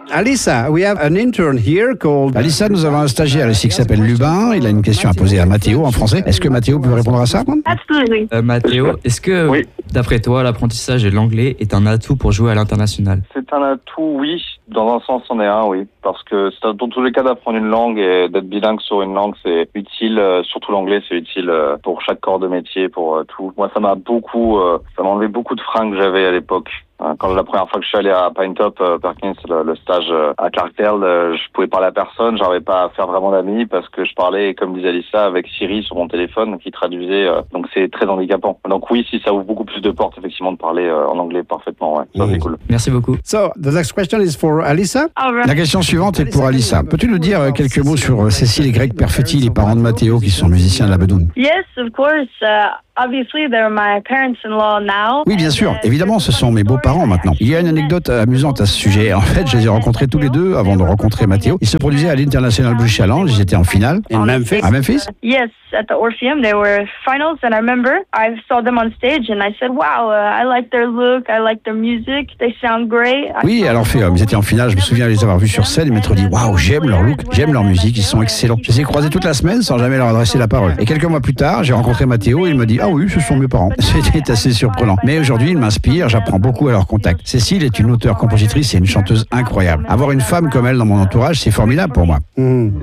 Alissa, we have an intern here called... Alissa, nous avons un stagiaire ici qui s'appelle Lubin. Il a une question à poser à Mathéo en français. Est-ce que Mathéo peut répondre à ça? Absolutely. Mathéo, est-ce que, d'après toi, l'apprentissage de l'anglais est un atout pour jouer à l'international? C'est un atout, oui. Dans un sens, c'en est un, oui. Parce que dans tous les cas, d'apprendre une langue et d'être bilingue sur une langue, c'est utile. Surtout l'anglais, c'est utile pour chaque corps de métier, pour tout. Moi, ça m'a enlevé beaucoup de freins que j'avais à l'époque. Quand la première fois que je suis allé à Pinetop, Perkins, le stage à Clarkdale, je pouvais parler à personne, j'arrivais pas à faire vraiment d'amis parce que je parlais, comme disait Alissa, avec Siri sur mon téléphone qui traduisait. Donc c'est très handicapant. Donc oui, si ça ouvre beaucoup plus de portes, effectivement, de parler en anglais parfaitement. Ouais. Ça, c'est cool. Merci beaucoup. So, the next question is for Alissa. La question suivante est pour Alissa. Peux-tu nous dire quelques mots sur Cécile et Greg Perfetti, les parents de Mathéo, qui sont musiciens de la Bedoune? Yes, of course. Obviously, they're my parents-in-law now. Oui, bien sûr. Évidemment, ce sont mes beaux-parents maintenant. Il y a une anecdote amusante à ce sujet. En fait, je les ai rencontrés tous les deux avant de rencontrer Mathéo. Ils se produisaient à l'International Blues Challenge. Ils étaient en finale. In Memphis? À Memphis? Yes, at the Orpheum, they were finals, and I remember I saw them on stage, and I said, "Wow, I like their look, I like their music, they sound great." Oui, alors ils étaient en finale. Je me souviens les avoir vus sur scène. Ils m'ont dit, waouh, j'aime leur look, j'aime leur musique, ils sont excellents. Je les ai croisés toute la semaine sans jamais leur adresser la parole. Et quelques mois plus tard, j'ai rencontré Mathéo et il me dit, ah oui, ce sont mes parents. C'était assez surprenant. Mais aujourd'hui, il m'inspire, j'apprends beaucoup à leur contact. Cécile est une auteure-compositrice et une chanteuse incroyable. Avoir une femme comme elle dans mon entourage, c'est formidable pour moi.